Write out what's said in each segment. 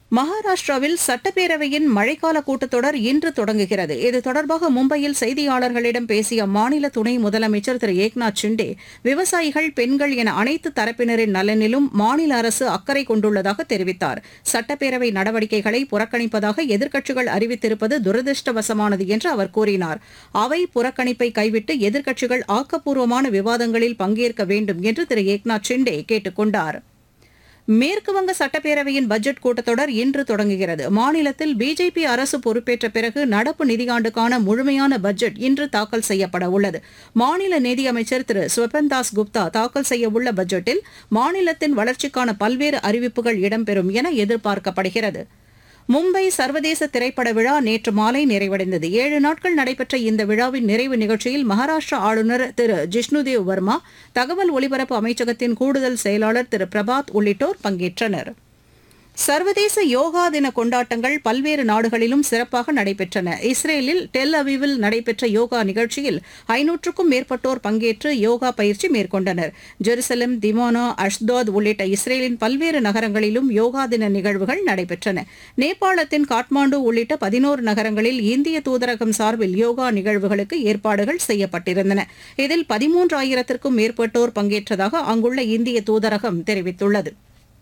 மகாராஷ்டிராவில் சட்டப்பேரவையின் மழைக்கால கூட்டத்தொடர் இன்று தொடங்குகிறது. இது தொடர்பாக மும்பையில் செய்தியாளர்களிடம் பேசிய அம்மாநில துணை முதலமைச்சர் திரு ஏக்நாத் ஷிண்டே, விவசாயிகள், பெண்கள் என அனைத்து தரப்பினரின் நலனிலும் மாநில அரசு அக்கறை கொண்டுள்ளதாக தெரிவித்தார். சட்டப்பேரவை நடவடிக்கைகளை புறக்கணிப்பதாக எதிர்க்கட்சிகள் அறிவித்திருப்பது துரதிருஷ்டவசமானது என்று அவர் கூறினார். அவை புறக்கணிப்பை கைவிட்டு எதிர்க்கட்சிகள் ஆக்கப்பூர்வமான விவாதங்களில் பங்கேற்க வேண்டும் என்று திரு ஏக்நாத் ஷிண்டே கேட்டுக் கொண்டார். மேற்குவங்க சட்டப்பேரவையின் பட்ஜெட் கூட்டத்தொடர் இன்று தொடங்குகிறது. மாநிலத்தில் பிஜேபி அரசு பொறுப்பேற்ற பிறகு நடப்பு நிதியாண்டுக்கான முழுமையான பட்ஜெட் இன்று தாக்கல் செய்யப்பட உள்ளது. மாநில நிதியமைச்சர் திரு ஸ்வபன் தாஸ் குப்தா தாக்கல் செய்யவுள்ள பட்ஜெட்டில் மாநிலத்தின் வளர்ச்சிக்கான பல்வேறு அறிவிப்புகள் இடம்பெறும் என எதிர்பார்க்கப்படுகிறது. மும்பை சர்வதேச திரைப்பட விழா நேற்று மாலை நிறைவடைந்தது. 7 நாட்கள் நடைபெற்ற இந்த விழாவின் நிறைவு நிகழ்ச்சியில் மகாராஷ்டிரா ஆளுநர் திரு ஜிஷ்ணுதேவ் வர்மா, தகவல் ஒலிபரப்பு அமைச்சகத்தின் கூடுதல் செயலாளர் திரு பிரபாத் உள்ளிட்டோர் பங்கேற்றனர். சர்வதேச யோகா தின கொண்டாட்டங்கள் பல்வேறு நாடுகளிலும் சிறப்பாக நடைபெற்றன. இஸ்ரேலில் டெல் அவிவில் நடைபெற்ற யோகா நிகழ்ச்சியில் 500க்கும் மேற்பட்டோர் பங்கேற்று யோகா பயிற்சி மேற்கொண்டனர். ஜெருசலம், திமானா, அஷ்தாத் உள்ளிட்ட இஸ்ரேலின் பல்வேறு நகரங்களிலும் யோகா தின நிகழ்வுகள் நடைபெற்றன. நேபாளத்தின் காட்மாண்டு உள்ளிட்ட 11 நகரங்களில் இந்திய தூதரகம் சார்பில் யோகா நிகழ்வுகளுக்கு ஏற்பாடுகள் செய்யப்பட்டிருந்தன. இதில் 13,000க்கும் மேற்பட்டோர் பங்கேற்றதாக அங்குள்ள இந்திய தூதரகம் தெரிவித்துள்ளது.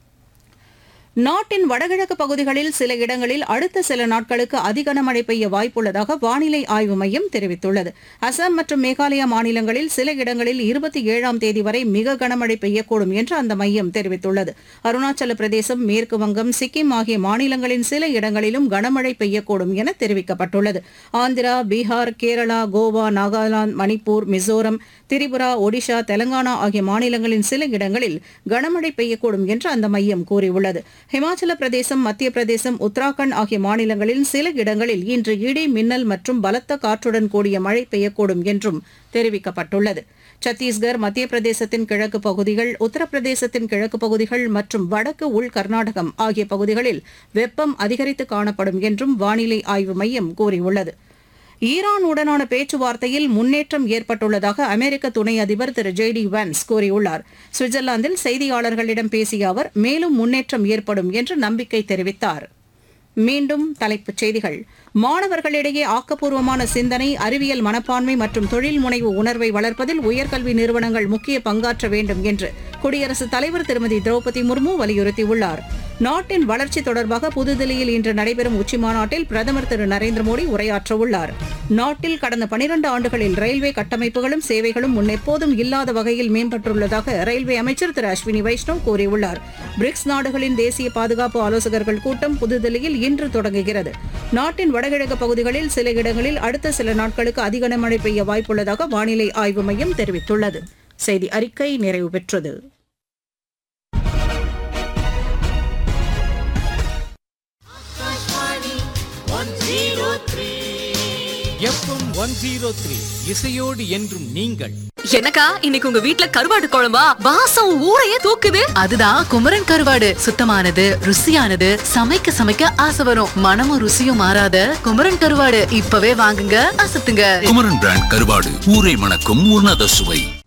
நாட்டின் வடகிழக்கு பகுதிகளில் சில இடங்களில் அடுத்த சில நாட்களுக்கு அதிகனமழை பெய்ய வாய்ப்புள்ளதாக வானிலை ஆய்வு மையம் தெரிவித்துள்ளது. அசாம் மற்றும் மேகாலயா மாநிலங்களில் சில இடங்களில் 27ஆம் தேதி வரை மிக கனமழை பெய்யக்கூடும் என்று அந்த மையம் தெரிவித்துள்ளது. அருணாச்சல பிரதேசம், மேற்கு வங்கம், சிக்கிம் ஆகிய மாநிலங்களின் சில இடங்களிலும் கனமழை பெய்யக்கூடும் என தெரிவிக்கப்பட்டுள்ளது. ஆந்திரா, பீகார், கேரளா, கோவா, நாகாலாந்து, மணிப்பூர், மிசோரம், திரிபுரா, ஒடிஷா, தெலங்கானா ஆகிய மாநிலங்களின் சில இடங்களில் கனமழை பெய்யக்கூடும் என்று அந்த மையம் கூறியுள்ளது. ஹிமாச்சல பிரதேசம், மத்திய பிரதேசம், உத்தராகண்ட் ஆகிய மாநிலங்களில் சில இடங்களில் இன்று இடி, மின்னல் மற்றும் பலத்த காற்றுடன் கூடிய மழை பெய்யக்கூடும் என்றும் தெரிவிக்கப்பட்டுள்ளது. சத்தீஸ்கர், மத்திய பிரதேசத்தின் கிழக்கு பகுதிகள், உத்தரப்பிரதேசத்தின் கிழக்கு பகுதிகள் மற்றும் வடக்கு உள் கர்நாடகம் ஆகிய பகுதிகளில் வெப்பம் அதிகரித்து காணப்படும் என்றும் வானிலை ஆய்வு மையம் கூறியுள்ளது. ஈரானுடனான பேச்சுவார்த்தையில் முன்னேற்றம் ஏற்பட்டுள்ளதாக அமெரிக்க துணை அதிபர் திரு ஜே.டி. வான்ஸ் கூறியுள்ளார். சுவிட்சர்லாந்தில் செய்தியாளர்களிடம் பேசிய அவர் மேலும் முன்னேற்றம் ஏற்படும் என்று நம்பிக்கை தெரிவித்தார். மீண்டும் தலைப்புச் செய்திகள். மாணவர்களிடையே ஆக்கப்பூர்வமான சிந்தனை, அறிவியல் மனப்பான்மை மற்றும் தொழில் முனைவு உணர்வை வளர்ப்பதில் உயர்கல்வி நிறுவனங்கள் முக்கிய பங்காற்ற வேண்டும் என்று குடியரசுத் தலைவர் திருமதி திரௌபதி முர்மு வலியுறுத்தியுள்ளார். நாட்டின் வளர்ச்சி தொடர்பாக புதுதில்லியில் இன்று நடைபெறும் உச்சிமாநாட்டில் பிரதமர் திரு நரேந்திர மோடி உரையாற்றவுள்ளார். நாட்டில் கடந்த 12 ஆண்டுகளில் ரயில்வே கட்டமைப்புகளும் சேவைகளும் முன்னெப்போதும் இல்லாத வகையில் மேம்பட்டுள்ளதாக ரயில்வே அமைச்சர் திரு அஸ்வினி வைஷ்ணவ் கூறியுள்ளார். பிரிக்ஸ் நாடுகளின் தேசிய பாதுகாப்பு ஆலோசகர்கள் கூட்டம் புதுதில்லியில் இன்று தொடங்குகிறது. நாட்டின் வடகிழக்கு பகுதிகளில் சில இடங்களில் அடுத்த சில நாட்களுக்கு அதிக கனமழை பெய்ய வாய்ப்புள்ளதாக வானிலை ஆய்வு மையம் தெரிவித்துள்ளது. செய்தி அறிக்கை நிறைவு பெற்றது. FM 103 இசையோடு என்றும் நீங்கள். எனக்கா இன்னைக்கு உங்க வீட்ல கருவாடு குழம்பா? வாசம் ஊரையே தூக்குது. அதுதான் குமரன் கருவாடு. சுத்தமானது, ருசியானது, சமைக்க சமைக்க ஆசை வரும். மனமும் ருசியும் மாறாத குமரன் கருவாடு இப்பவே வாங்குங்க, அசத்துங்க. குமரன் பிராண்ட் கருவாடு, ஊரை மணக்கும் உன்னத சுவை.